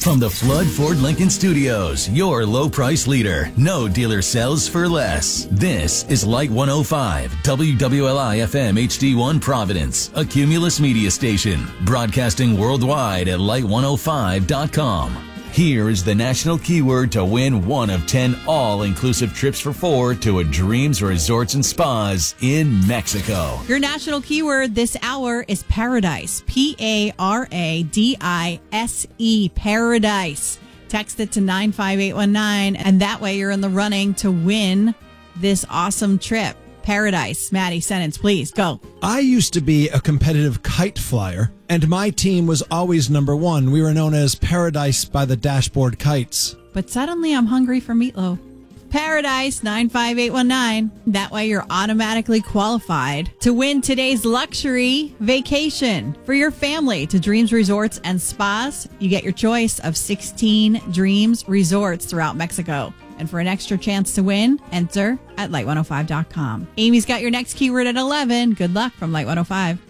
From the Flood Ford Lincoln Studios, your low price leader. No dealer sells for less. This is Light 105, WWLI FM HD1 Providence, a Cumulus media station, broadcasting worldwide at light105.com. Here is the national keyword to win one of 10 all-inclusive trips for 4 to a Dreams Resorts and Spas in Mexico. Your national keyword this hour is paradise. Paradise. Paradise. Text it to 95819, and that way you're in the running to win this awesome trip. Paradise. Maddie, sentence, please. Go. I used to be a competitive kite flyer, and my team was always number one. We were known as Paradise by the Dashboard Kites. But suddenly I'm hungry for meatloaf. Paradise 95819. That way you're automatically qualified to win today's luxury vacation for your family to Dreams Resorts and Spas. You get your choice of 16 Dreams Resorts throughout Mexico. And for an extra chance to win, enter at light105.com. Amy's got your next keyword at 11. Good luck from Light 105.